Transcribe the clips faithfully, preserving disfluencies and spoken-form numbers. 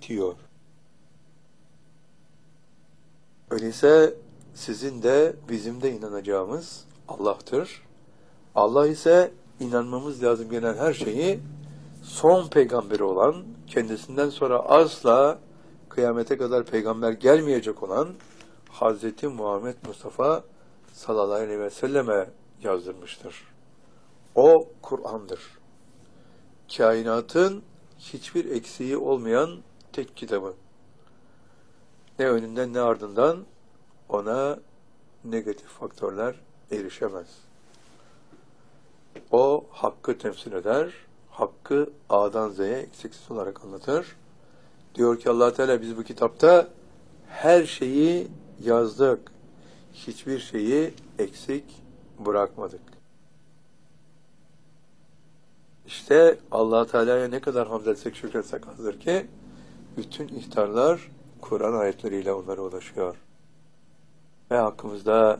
bitiyor. Öyleyse sizin de bizim de inanacağımız Allah'tır. Allah ise inanmamız lazım gelen her şeyi son peygamberi olan, kendisinden sonra asla kıyamete kadar peygamber gelmeyecek olan Hazreti Muhammed Mustafa sallallahu aleyhi ve selleme yazdırmıştır. O Kur'an'dır. Kainatın hiçbir eksiği olmayan tek kitabı. Ne önünden ne ardından ona negatif faktörler erişemez. O hakkı temsil eder, hakkı A'dan Z'ye eksiksiz olarak anlatır. Diyor ki Allah Teala biz bu kitapta her şeyi yazdık. Hiçbir şeyi eksik bırakmadık. İşte Allah Teala'ya ne kadar hamd etsek şükretsek azdır ki bütün ihtarlar Kur'an ayetleriyle onlara ulaşıyor. Ve hakkımızda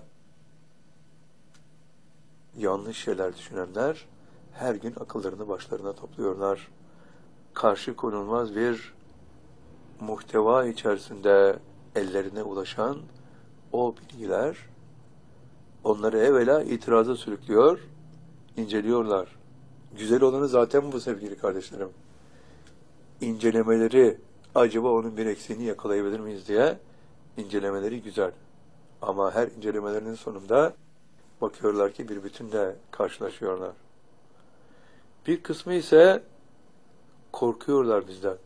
yanlış şeyler düşünenler her gün akıllarını başlarına topluyorlar. Karşı konulmaz bir muhteva içerisinde ellerine ulaşan o bilgiler onları evvela itiraza sürüklüyor, inceliyorlar. Güzel olanı zaten bu sevgili kardeşlerim. İncelemeleri, acaba onun bir eksiğini yakalayabilir miyiz diye incelemeleri güzel. Ama her incelemelerinin sonunda bakıyorlar ki bir bütünle karşılaşıyorlar. Bir kısmı ise korkuyorlar bizden.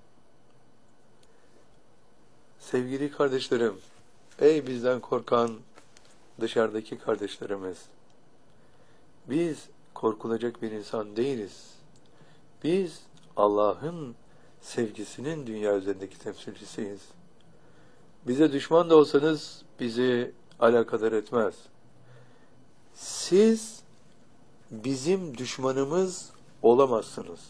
Sevgili kardeşlerim, ey bizden korkan dışarıdaki kardeşlerimiz, biz korkulacak bir insan değiliz. Biz Allah'ın sevgisinin dünya üzerindeki temsilcisiyiz. Bize düşman da olsanız bizi alakadar etmez. Siz bizim düşmanımız olamazsınız.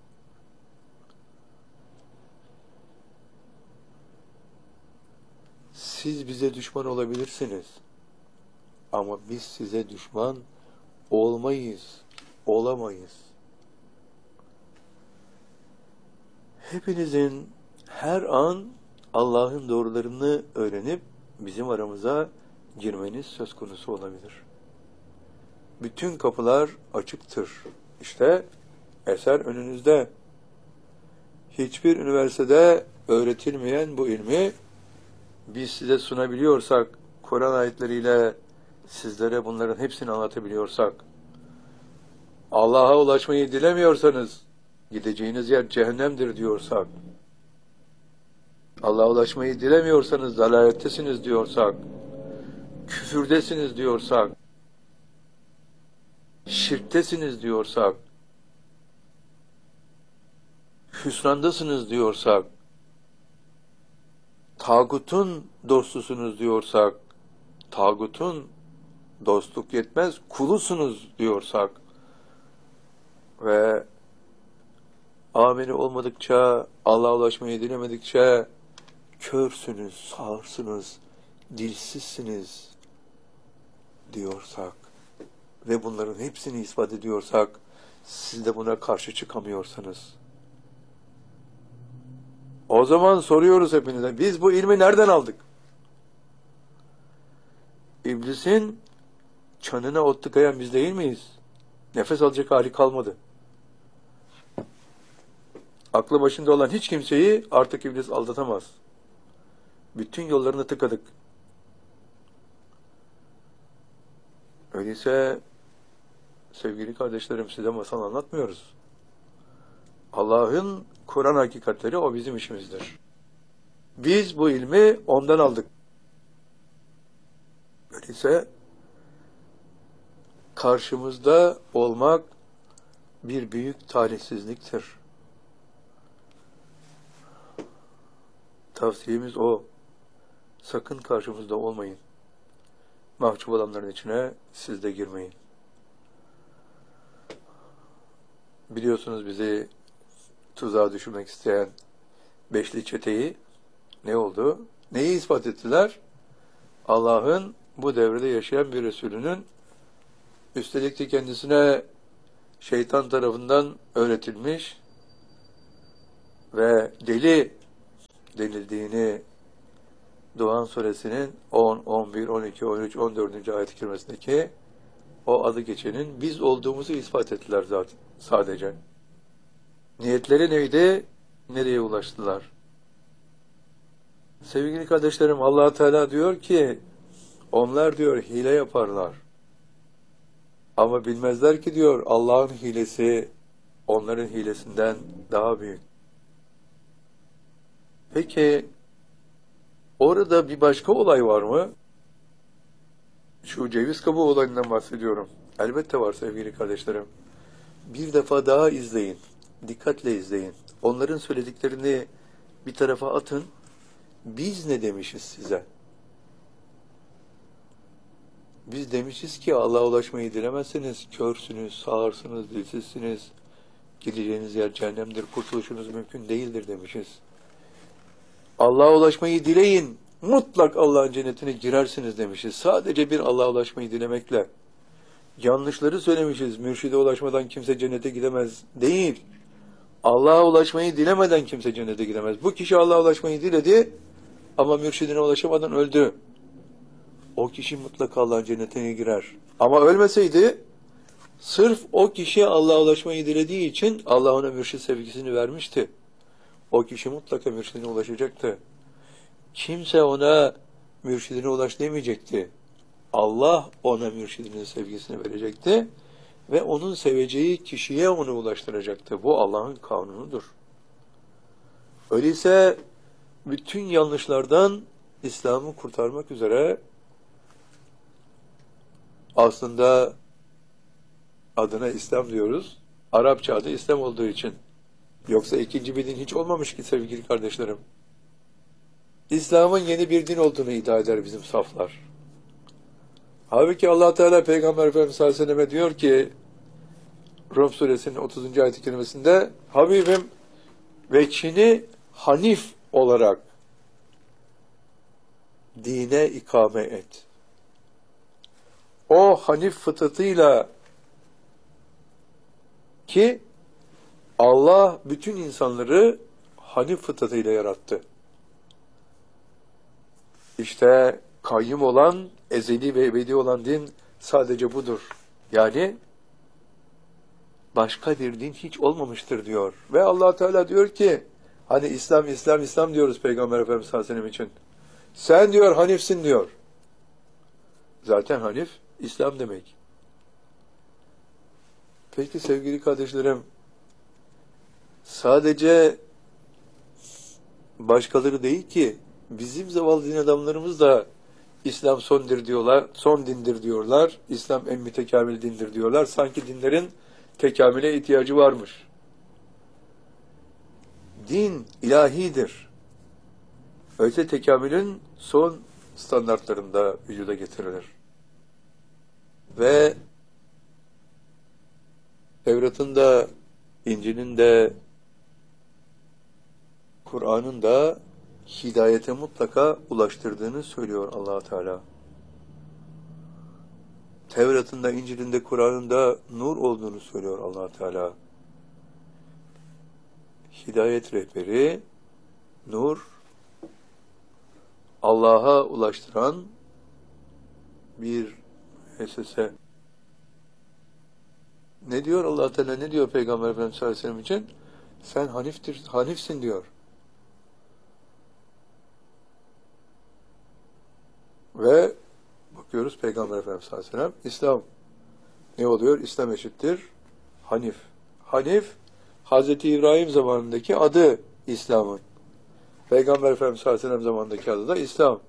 Siz bize düşman olabilirsiniz. Ama biz size düşman olmayız, olamayız. Hepinizin her an Allah'ın doğrularını öğrenip bizim aramıza girmeniz söz konusu olabilir. Bütün kapılar açıktır. İşte eser önünüzde. Hiçbir üniversitede öğretilmeyen bu ilmi biz size sunabiliyorsak, Kur'an ayetleriyle sizlere bunların hepsini anlatabiliyorsak, Allah'a ulaşmayı dilemiyorsanız, gideceğiniz yer cehennemdir diyorsak, Allah'a ulaşmayı dilemiyorsanız dalalettesiniz diyorsak, küfürdesiniz diyorsak, şirktesiniz diyorsak, hüsrandasınız diyorsak, tağutun dostusunuz diyorsak, tağutun dostluk yetmez, kulusunuz diyorsak ve ameli olmadıkça, Allah'a ulaşmayı dilemedikçe körsünüz, sağırsınız, dilsizsiniz diyorsak ve bunların hepsini ispat ediyorsak, siz de buna karşı çıkamıyorsanız, o zaman soruyoruz hepinize, biz bu ilmi nereden aldık? İblisin çanına ot tıkayan biz değil miyiz? Nefes alacak hali kalmadı. Aklı başında olan hiç kimseyi artık iblis aldatamaz. Bütün yollarını tıkadık. Öyleyse sevgili kardeşlerim, size masal anlatmıyoruz. Allah'ın Kur'an hakikatleri o bizim işimizdir. Biz bu ilmi ondan aldık. Öyleyse karşımızda olmak bir büyük talihsizliktir. Tavsiyemiz o. Sakın karşımızda olmayın. Mahcup olanların içine siz de girmeyin. Biliyorsunuz bizi tuzağa düşürmek isteyen beşli çeteyi ne oldu? Neyi ispat ettiler? Allah'ın bu devrede yaşayan bir Resulünün, üstelik de kendisine şeytan tarafından öğretilmiş ve deli denildiğini Duhan suresinin on, on bir, on iki, on üç, on dördüncü ayet-i kerimesindeki o adı geçenin biz olduğumuzu ispat ettiler zaten sadece. Niyetleri neydi? Nereye ulaştılar? Sevgili kardeşlerim, Allah Teala diyor ki onlar diyor hile yaparlar. Ama bilmezler ki diyor Allah'ın hilesi onların hilesinden daha büyük. Peki orada bir başka olay var mı? Şu ceviz kabuğu olayından bahsediyorum. Elbette var sevgili kardeşlerim. Bir defa daha izleyin. Dikkatle izleyin. Onların söylediklerini bir tarafa atın. Biz ne demişiz size? Biz demişiz ki Allah'a ulaşmayı dilemezseniz körsünüz, sağırsınız, dilsizsiniz. Gideceğiniz yer cehennemdir, kurtuluşunuz mümkün değildir demişiz. Allah'a ulaşmayı dileyin, mutlak Allah'ın cennetine girersiniz demişiz. Sadece bir Allah'a ulaşmayı dilemekle. Yanlışları söylemişiz, mürşide ulaşmadan kimse cennete gidemez değil. Allah'a ulaşmayı dilemeden kimse cennete gidemez. Bu kişi Allah'a ulaşmayı diledi ama mürşidine ulaşamadan öldü. O kişi mutlaka Allah'ın cennetine girer. Ama ölmeseydi, sırf o kişi Allah'a ulaşmayı dilediği için Allah ona mürşid sevgisini vermişti. O kişi mutlaka mürşidine ulaşacaktı. Kimse ona mürşidine ulaş demeyecekti. Allah ona mürşidinin sevgisini verecekti ve onun seveceği kişiye onu ulaştıracaktı. Bu Allah'ın kanunudur. Öyleyse bütün yanlışlardan İslam'ı kurtarmak üzere aslında adına İslam diyoruz. Arapça adı İslam olduğu için. Yoksa ikinci bir din hiç olmamış ki sevgili kardeşlerim. İslam'ın yeni bir din olduğunu iddia eder bizim saflar. Halbuki Allah Teala Peygamber Efendimiz sallallahu aleyhi ve selleme diyor ki Rum suresinin otuzuncu ayet-i kerimesinde Habibim veçhini hanif olarak dine ikame et. O hanif fıtratıyla ki Allah bütün insanları hanif fıtratıyla yarattı. İşte kayyum olan, ezeli ve ebedi olan din sadece budur. Yani başka bir din hiç olmamıştır diyor. Ve Allah Teala diyor ki, hani İslam, İslam, İslam diyoruz Peygamber Efendimiz sallallahu aleyhi ve sellem için. Sen diyor hanifsin diyor. Zaten hanif, İslam demek. Peki sevgili kardeşlerim, sadece başkaları değil ki, bizim zavallı din adamlarımız da İslam sondur diyorlar, son dindir diyorlar. İslam en mütekamil dindir diyorlar. Sanki dinlerin tekamüle ihtiyacı varmış. Din ilahidir. Öyleyse tekamülün son standartlarında vücuda getirilir. Ve Tevrat'ın da, İncil'in de, Kur'an'ın da hidayete mutlaka ulaştırdığını söylüyor Allah Teala. Tevrat'ın da, İncil'in de, Kur'an'ın da nur olduğunu söylüyor Allah Teala. Hidayet rehberi, nur, Allah'a ulaştıran bir müessese. Ne diyor Allah Teala, ne diyor Peygamber Efendimiz sallallahu aleyhi ve sellem için? Sen haniftir, hanifsin diyor. Ve bakıyoruz Peygamber Efendimiz sallallahu aleyhi ve sellem, İslam ne oluyor? İslam eşittir hanif. Hanif, Hazreti İbrahim zamanındaki adı İslam'ın. Peygamber Efendimiz sallallahu aleyhi ve sellem zamanındaki adı da İslam.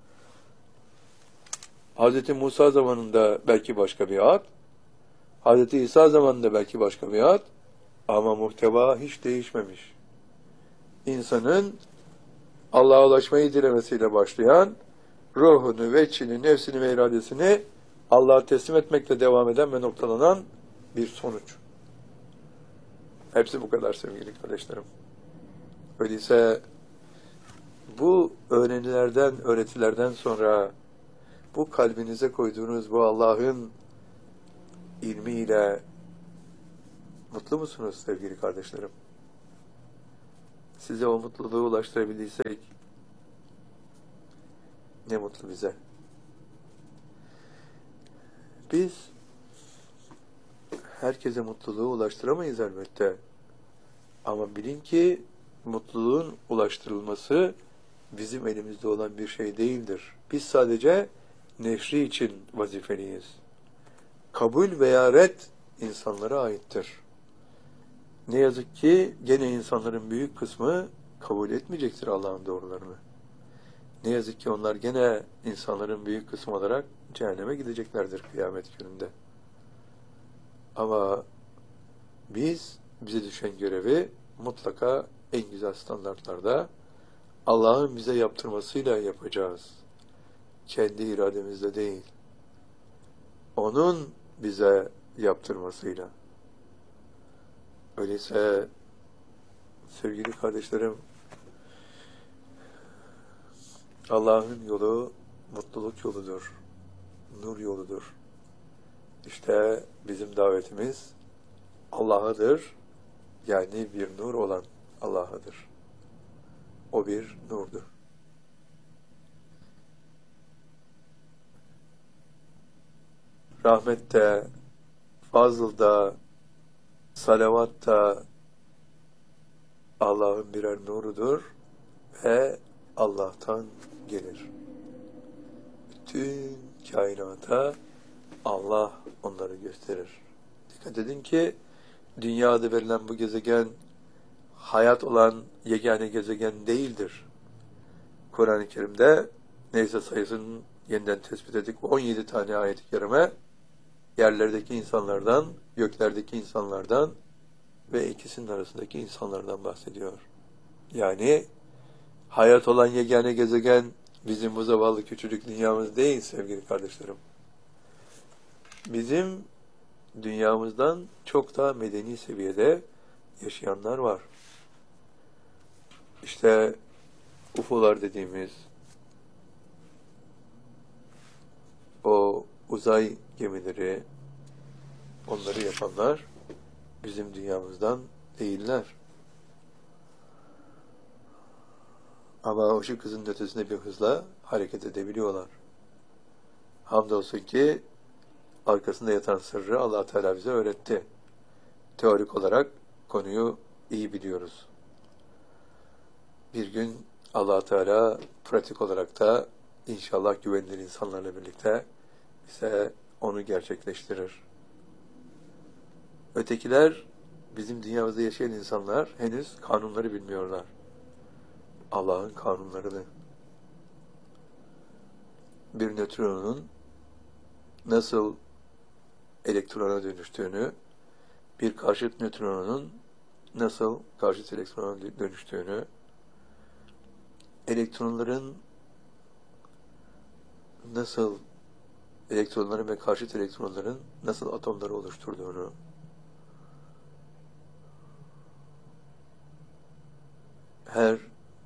Hazreti Musa zamanında belki başka bir ad, Hazreti İsa zamanında belki başka bir ad, ama muhteva hiç değişmemiş. İnsanın Allah'a ulaşmayı dilemesiyle başlayan, ruhunu, veçhini, nefsini ve iradesini Allah'a teslim etmekle devam eden ve noktalanan bir sonuç. Hepsi bu kadar sevgili kardeşlerim. Öyleyse bu öğrenilerden, öğretilerden sonra bu kalbinize koyduğunuz bu Allah'ın ilmiyle mutlu musunuz sevgili kardeşlerim? size o mutluluğu ulaştırabildiysek ne mutlu bize. Biz herkese mutluluğu ulaştıramayız elbette. Ama bilin ki mutluluğun ulaştırılması bizim elimizde olan bir şey değildir. Biz sadece neşri için vazifeliyiz. Kabul veya red insanlara aittir. Ne yazık ki gene insanların büyük kısmı kabul etmeyecektir Allah'ın doğrularını. Ne yazık ki onlar gene insanların büyük kısmı olarak cehenneme gideceklerdir kıyamet gününde. Ama biz, bize düşen görevi mutlaka en güzel standartlarda Allah'ın bize yaptırmasıyla yapacağız. Kendi irademizle değil. Onun bize yaptırmasıyla. Öyleyse sevgili kardeşlerim, Allah'ın yolu mutluluk yoludur. Nur yoludur. İşte bizim davetimiz Allah'adır. Yani bir nur olan Allah'adır. O bir nurdur. Rahmette, fazılda, salavatta Allah'ın birer nurudur ve Allah'tan gelir. Bütün kainata Allah onları gösterir. Dikkat edin ki dünyada verilen bu gezegen hayat olan yegane gezegen değildir. Kur'an-ı Kerim'de neyse sayısının yeniden tespit edildik on yedi tane ayet-i kerime yerlerdeki insanlardan, göklerdeki insanlardan ve ikisinin arasındaki insanlardan bahsediyor. Yani hayat olan yegane gezegen bizim bu zavallı küçücük dünyamız değil sevgili kardeşlerim. Bizim dünyamızdan çok daha medeni seviyede yaşayanlar var. İşte U F O'lar dediğimiz o uzay gemileri, onları yapanlar bizim dünyamızdan değiller. Ama ışık hızının ötesinde bir hızla hareket edebiliyorlar. Hamdolsun ki arkasında yatan sırrı Allah Teala bize öğretti. Teorik olarak konuyu iyi biliyoruz. Bir gün Allah Teala pratik olarak da inşallah güvenilir insanlarla birlikte bize onu gerçekleştirir. Ötekiler, bizim dünyamızda yaşayan insanlar henüz kanunları bilmiyorlar. Allah'ın kanunlarını. Bir nötronun nasıl elektrona dönüştüğünü, bir karşıt nötronun nasıl karşıt elektrona dönüştüğünü, elektronların nasıl elektronların ve karşıt elektronların nasıl atomları oluşturduğunu, her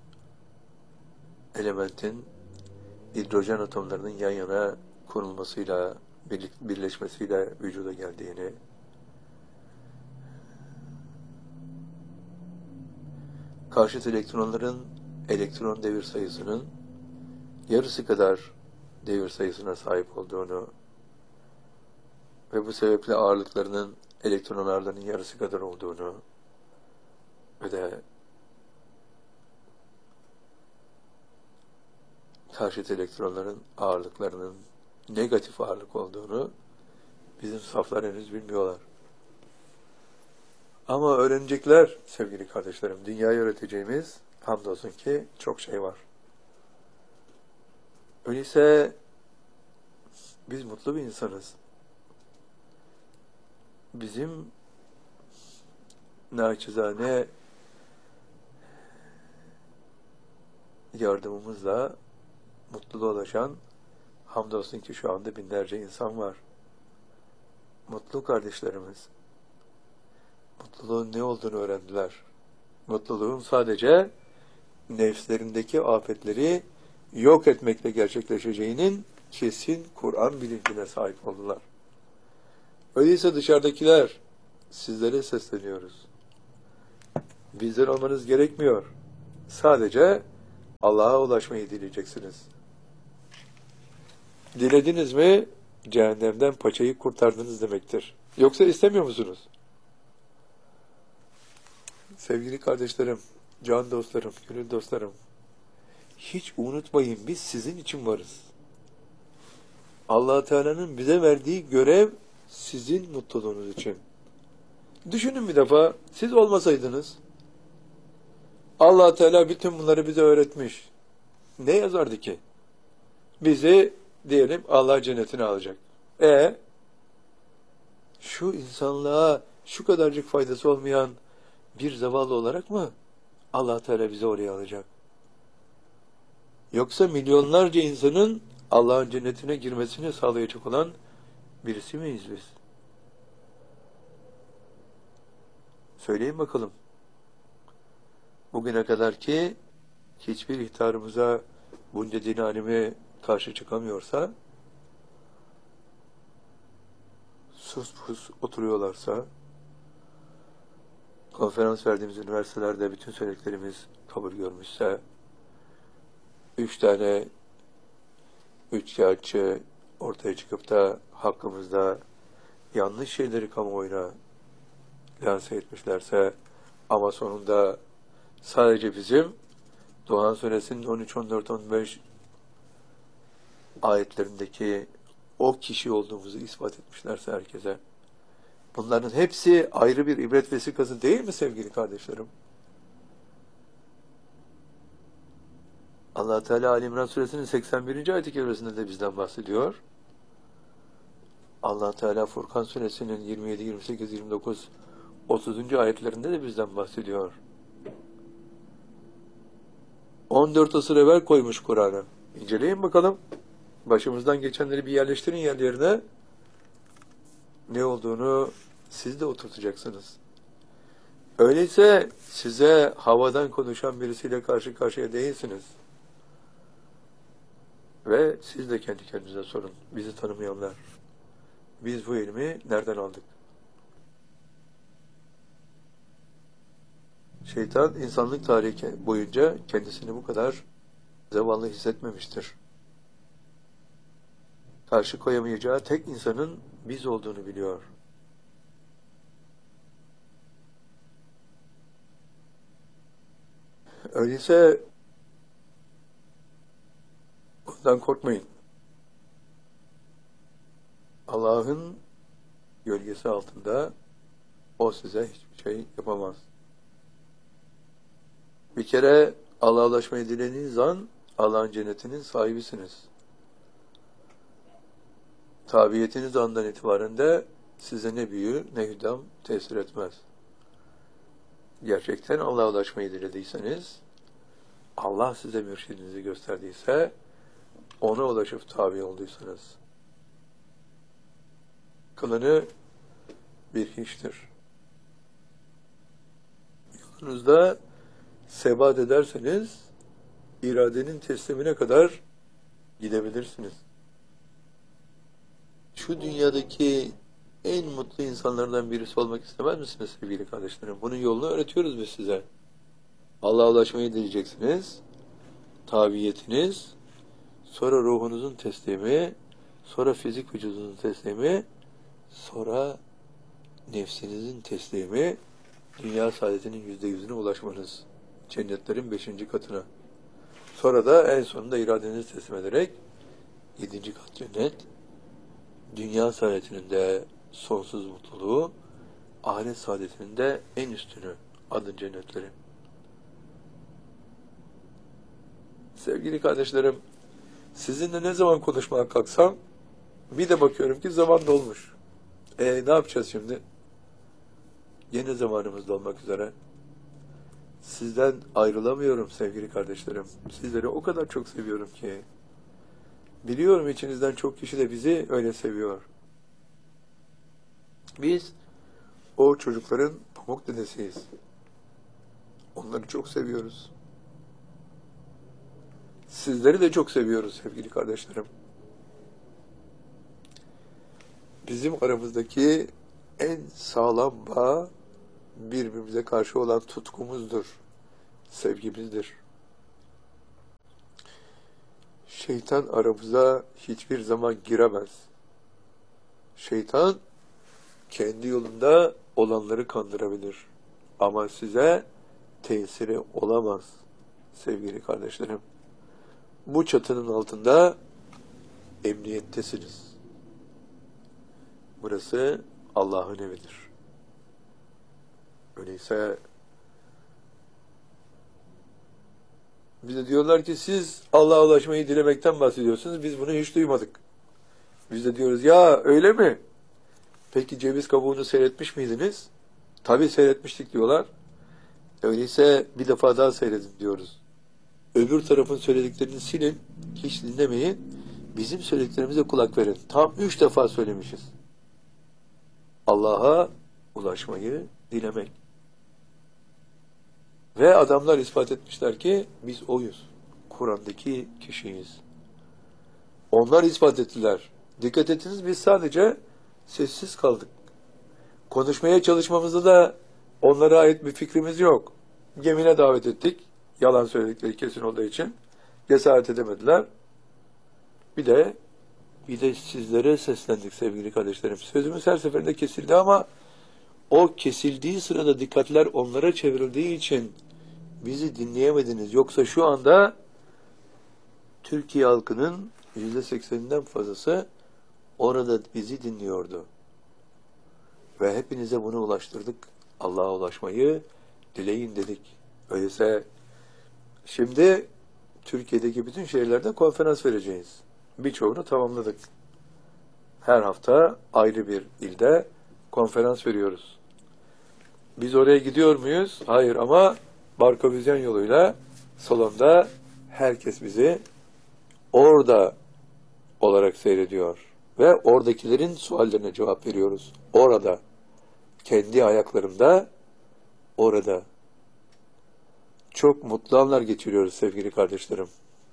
elementin hidrojen atomlarının yan yana konulmasıyla, birleşmesiyle vücuda geldiğini, karşıt elektronların elektron devir sayısının yarısı kadar devir sayısına sahip olduğunu ve bu sebeple ağırlıklarının elektron ağırlığının yarısı kadar olduğunu ve de karşıt elektronların ağırlıklarının negatif ağırlık olduğunu bizim saflar henüz bilmiyorlar. Ama öğrenecekler sevgili kardeşlerim. Dünyayı öğreteceğimiz hamdolsun ki çok şey var. Öyleyse biz mutlu bir insanız. Bizim naçizane yardımımızla mutluluğa ulaşan hamdolsun ki şu anda binlerce insan var. Mutlu kardeşlerimiz. Mutluluğun ne olduğunu öğrendiler. Mutluluğun sadece nefslerindeki afetleri yok etmekle gerçekleşeceğinin kesin Kur'an bilincine sahip oldular. Öyleyse dışarıdakiler, sizlere sesleniyoruz. Bizden olmanız gerekmiyor. Sadece Allah'a ulaşmayı dileyeceksiniz. Dilediniz mi cehennemden paçayı kurtardınız demektir. Yoksa istemiyor musunuz? Sevgili kardeşlerim, can dostlarım, gönül dostlarım, hiç unutmayın biz sizin için varız. Allah Teala'nın bize verdiği görev sizin mutluluğunuz için. Düşünün bir defa, siz olmasaydınız, Allah Teala bütün bunları bize öğretmiş. Ne yazardı ki? Bizi diyelim Allah cennetine alacak. E şu insanlığa şu kadarcık faydası olmayan bir zavallı olarak mı Allah Teala bizi oraya alacak? Yoksa milyonlarca insanın Allah'ın cennetine girmesini sağlayacak olan birisi miyiz biz? Söyleyin bakalım. Bugüne kadar ki hiçbir ihtarımıza bunca din alemi karşı çıkamıyorsa, sus pus oturuyorlarsa, konferans verdiğimiz üniversitelerde bütün söylediklerimiz kabul görmüşse, üç tane üçkağıtçı ortaya çıkıp da hakkımızda yanlış şeyleri kamuoyuna lanse etmişlerse, ama sonunda sadece bizim Doğan Suresinin on üç, on dört, on beş ayetlerindeki o kişi olduğumuzu ispat etmişlerse herkese, bunların hepsi ayrı bir ibret vesikası değil mi sevgili kardeşlerim? Allah Teala Ali İmran Suresinin seksen birinci ayet-i kerimesinde de bizden bahsediyor. Allah Teala Furkan Suresinin yirmi yedi, yirmi sekiz, yirmi dokuz, otuzuncu ayetlerinde de bizden bahsediyor. on dört asır evvel koymuş Kur'an'ı. İnceleyin bakalım. Başımızdan geçenleri bir yerleştirin yerlerine. Ne olduğunu siz de oturtacaksınız. Öyleyse size havadan konuşan birisiyle karşı karşıya değilsiniz. Ve siz de kendi kendinize sorun. Bizi tanımayanlar. Biz bu ilmi nereden aldık? Şeytan insanlık tarihi boyunca kendisini bu kadar zavallı hissetmemiştir. Karşı koyamayacağı tek insanın biz olduğunu biliyor. Öyleyse ondan korkmayın. Allah'ın gölgesi altında o size hiçbir şey yapamaz. Bir kere Allah'a ulaşmayı dilediğiniz an Allah'ın cennetinin sahibisiniz. Tabiyetiniz andan itibaren de size ne büyü ne hüdam tesir etmez. Gerçekten Allah'a ulaşmayı dilediyseniz, Allah size mürşidinizi gösterdiyse, ona ulaşıp tabi olduysanız, kılını bir hiçtir. Yolunuzda sebat ederseniz, iradenin teslimine kadar gidebilirsiniz. Şu dünyadaki en mutlu insanlardan birisi olmak istemez misiniz sevgili kardeşlerim? Bunun yolunu öğretiyoruz biz size. Allah'a ulaşmayı dileyeceksiniz. Tabiyetiniz, sonra ruhunuzun teslimi, sonra fizik vücudunuzun teslimi, sonra nefsinizin teslimi, dünya saadetinin yüzde yüzüne ulaşmanız. Cennetlerin beşinci katına. Sonra da en sonunda iradenizi teslim ederek yedinci kat cennet, dünya saadetinin de sonsuz mutluluğu, ahiret saadetinin de en üstünü, adın cennetleri. Sevgili kardeşlerim, sizinle ne zaman konuşmaya kalksam, bir de bakıyorum ki zaman dolmuş. E ne yapacağız şimdi? Yeni zamanımız dolmak üzere. Sizden ayrılamıyorum sevgili kardeşlerim. Sizleri o kadar çok seviyorum ki. Biliyorum içinizden çok kişi de bizi öyle seviyor. Biz o çocukların pamuk dedesiyiz. Onları çok seviyoruz. Sizleri de çok seviyoruz sevgili kardeşlerim. Bizim aramızdaki en sağlam bağ birbirimize karşı olan tutkumuzdur. sevgimizdir. Şeytan aramıza hiçbir zaman giremez. Şeytan kendi yolunda olanları kandırabilir. Ama size tesiri olamaz sevgili kardeşlerim. Bu çatının altında emniyettesiniz. Burası Allah'ın evidir. Öyleyse bize diyorlar ki siz Allah'a ulaşmayı dilemekten bahsediyorsunuz. Biz bunu hiç duymadık. Biz de diyoruz ya öyle mi? Peki ceviz kabuğunu seyretmiş miydiniz? Tabii seyretmiştik diyorlar. Öyleyse bir defa daha seyredin diyoruz. Öbür tarafın söylediklerini silin, hiç dinlemeyin. Bizim söylediklerimize kulak verin. Tam üç defa söylemişiz. Allah'a ulaşmayı dilemek. Ve adamlar ispat etmişler ki biz oyuz. Kur'an'daki kişiyiz. Onlar ispat ettiler. Dikkat ettiniz, biz sadece sessiz kaldık. Konuşmaya çalışmamızda da onlara ait bir fikrimiz yok. Gemine davet ettik. Yalan söyledikleri kesin olduğu için. Cesaret edemediler. Bir de bir de sizlere seslendik sevgili kardeşlerim. Sözümüz her seferinde kesildi ama o kesildiği sırada dikkatler onlara çevrildiği için bizi dinleyemediniz. Yoksa şu anda Türkiye halkının yüzde sekseninden fazlası orada bizi dinliyordu. Ve hepinize bunu ulaştırdık. Allah'a ulaşmayı dileyin dedik. Öyleyse şimdi Türkiye'deki bütün şehirlerde konferans vereceğiz. Birçoğunu tamamladık. Her hafta ayrı bir ilde konferans veriyoruz. Biz oraya gidiyor muyuz? Hayır, ama Barkovizyon yoluyla salonda herkes bizi orada olarak seyrediyor. Ve oradakilerin suallerine cevap veriyoruz. Orada. Kendi ayaklarında orada. Çok mutlu anlar geçiriyoruz sevgili kardeşlerim.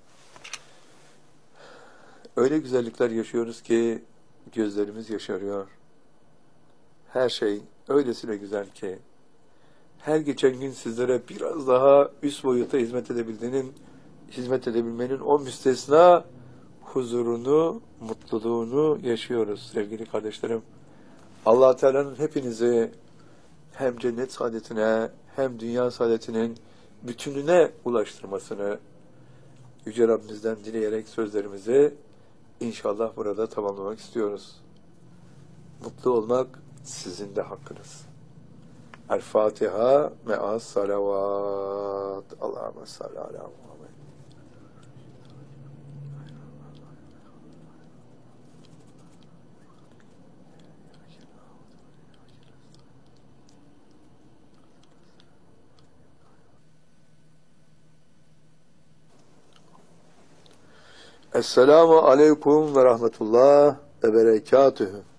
Öyle güzellikler yaşıyoruz ki gözlerimiz yaşarıyor. Her şey öylesine güzel ki her geçen gün sizlere biraz daha üst boyuta hizmet edebildiğinin, hizmet edebilmenin o müstesna huzurunu, mutluluğunu yaşıyoruz sevgili kardeşlerim. Allah Teala'nın hepinizi hem cennet saadetine hem dünya saadetinin bütününe ulaştırmasını Yüce Rabbimizden dileyerek sözlerimizi inşallah burada tamamlamak istiyoruz. Mutlu olmak sizin de hakkınız. El-Fatiha me'as salavat. Allahümme salli ala Muhammed. Esselamu aleyküm ve rahmetullah ve berekatühü.